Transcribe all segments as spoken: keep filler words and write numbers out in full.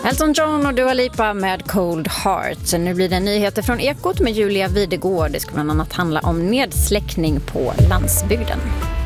Elton John och Dua Lipa med Cold Heart. Nu blir det nyheter från Ekot med Julia Videgård. Det ska bland annat handla om nedsläckning på landsbygden.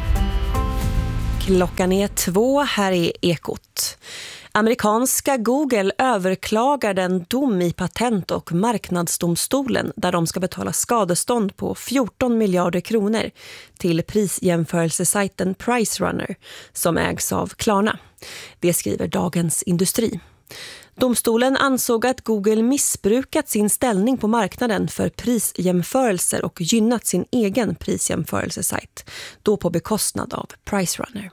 Klockan är två, här är Ekot. Amerikanska Google överklagar den dom i patent- och marknadsdomstolen där de ska betala skadestånd på fjorton miljarder kronor till prisjämförelsesajten PriceRunner som ägs av Klarna. Det skriver Dagens Industri. Domstolen ansåg att Google missbrukat sin ställning på marknaden för prisjämförelser och gynnat sin egen prisjämförelsesajt, då på bekostnad av PriceRunner.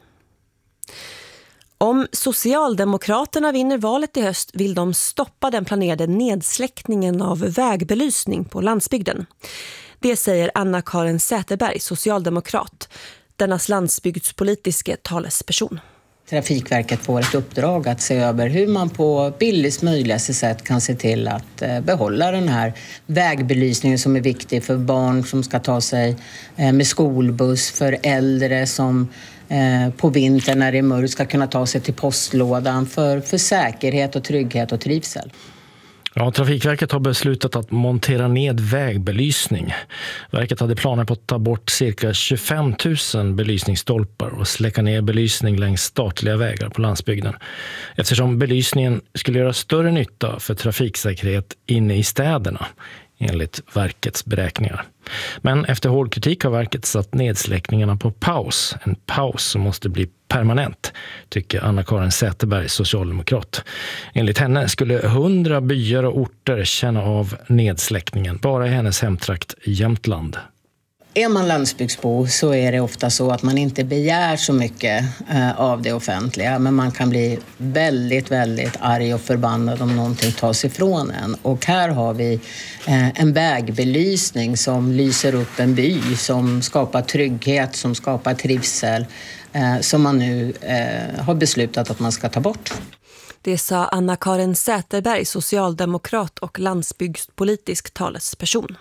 Om Socialdemokraterna vinner valet i höst vill de stoppa den planerade nedsläckningen av vägbelysning på landsbygden. Det säger Anna-Karin Säterberg, socialdemokrat, dennas landsbygdspolitiska talesperson. Trafikverket får ett uppdrag att se över hur man på billigast möjligaste sätt kan se till att behålla den här vägbelysningen som är viktig för barn som ska ta sig med skolbuss, för äldre som på vintern när det är mörkt ska kunna ta sig till postlådan, för, för säkerhet och trygghet och trivsel. Ja, Trafikverket har beslutat att montera ned vägbelysning. Verket hade planer på att ta bort cirka tjugofem tusen belysningsstolpar och släcka ner belysning längs statliga vägar på landsbygden. Eftersom belysningen skulle göra större nytta för trafiksäkerhet inne i städerna, enligt verkets beräkningar. Men efter hård kritik har verket satt nedsläckningarna på paus. En paus som måste bli permanent, tycker Anna-Karin Säterberg, socialdemokrat. Enligt henne skulle hundra byar och orter känna av nedsläckningen bara i hennes hemtrakt i Jämtland. Är man landsbygdsbo så är det ofta så att man inte begär så mycket eh, av det offentliga. Men man kan bli väldigt, väldigt arg och förbannad om någonting tas ifrån en. Och här har vi eh, en vägbelysning som lyser upp en by, som skapar trygghet, som skapar trivsel. Eh, som man nu eh, har beslutat att man ska ta bort. Det sa Anna-Karin Säterberg, socialdemokrat och landsbygdspolitisk talesperson.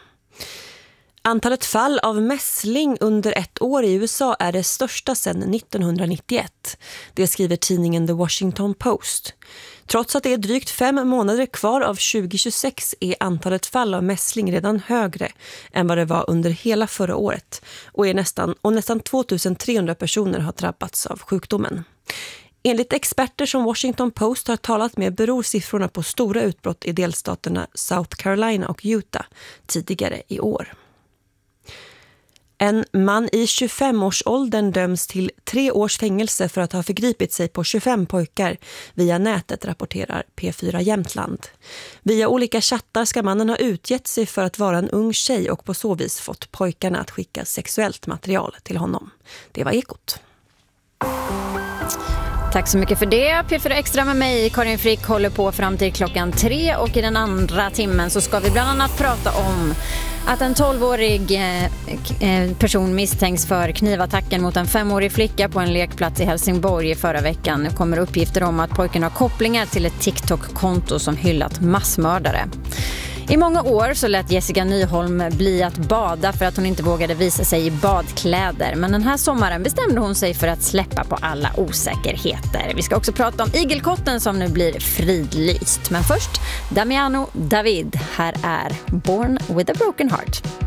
Antalet fall av mässling under ett år i U S A är det största sedan nittonhundranittioett. Det skriver tidningen The Washington Post. Trots att det är drygt fem månader kvar av tjugohundratjugosex är antalet fall av mässling redan högre än vad det var under hela förra året. Och, är nästan, och nästan tvåtusentrehundra personer har drabbats av sjukdomen. Enligt experter som Washington Post har talat med beror siffrorna på stora utbrott i delstaterna South Carolina och Utah tidigare i år. En man i tjugofemårsåldern döms till tre års fängelse för att ha förgripit sig på tjugofem pojkar via nätet, rapporterar P fyra Jämtland. Via olika chattar ska mannen ha utgett sig för att vara en ung tjej och på så vis fått pojkarna att skicka sexuellt material till honom. Det var Ekot. Tack så mycket för det. P fyra Extra med mig, Karin Frick, håller på fram till klockan tre. Och i den andra timmen så ska vi bland annat prata om att en tolvårig eh, person misstänks för knivattacken mot en femårig flicka på en lekplats i Helsingborg i förra veckan. Nu kommer uppgifter om att pojken har kopplingar till ett TikTok-konto som hyllat massmördare. I många år så lät Jessica Nyholm bli att bada för att hon inte vågade visa sig i badkläder. Men den här sommaren bestämde hon sig för att släppa på alla osäkerheter. Vi ska också prata om igelkotten som nu blir fridlyst. Men först, Damiano David. Här är Born with a Broken Heart.